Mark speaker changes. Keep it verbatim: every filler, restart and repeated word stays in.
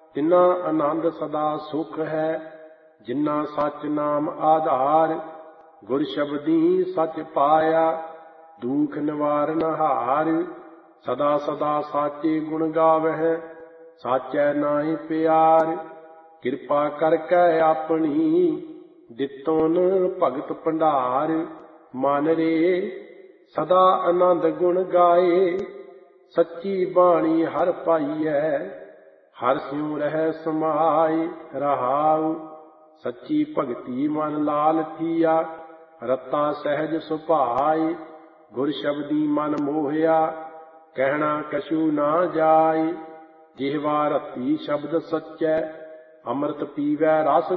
Speaker 1: ਤਿਨਾ ਆਨੰਦ ਸਦਾ ਸੁਖ ਹੈ। ਜਿਨਾ ਸਚ ਨਾਮ ਆਧਾਰ, ਗੁਰ ਸ਼ਬਦੀ ਸਚ ਪਾਇਆ। ਦੁਖ ਨਿਵਾਰਨ ਹਾਰ, ਸਦਾ ਸਦਾ ਸਾਚੇ ਗੁਣ ਗਾਵਹਿ। ਸਾਚੈ ਨਾਹਿ ਪਿਆਰ, ਕਿਰਪਾ ਕਰਕੇ ਆਪਣੀ। ਦਿੱਤੋਨ ਭਗਤ ਭੰਡਾਰ, ਮਨ ਰੇ ਸਦਾ ਆਨੰਦ ਗੁਣ ਗਾਏ। ਸੱਚੀ ਬਾਣੀ ਹਰ ਪਾਈਐ, ਹਰ ਸਿਉ ਰਹਿ ਸਮਾਏ। ਰਹਾਉ ਸੱਚੀ ਭਗਤੀ ਮਨ ਲਾਲ ਥੀਆ, ਰਤਾ ਸਹਿਜ ਸੁਭਾਏ। ਗੁਰ ਸ਼ਬਦੀ ਮਨ ਮੋਹਿਆ, ਕਹਿਣਾ ਕਛੂ ਨਾ ਜਾਏ। ਜਿਹਵਾ ਰਤੀ ਸ਼ਬਦ ਸਚੈ, ਅੰਮ੍ਰਿਤ ਪੀਵੈ ਰਸ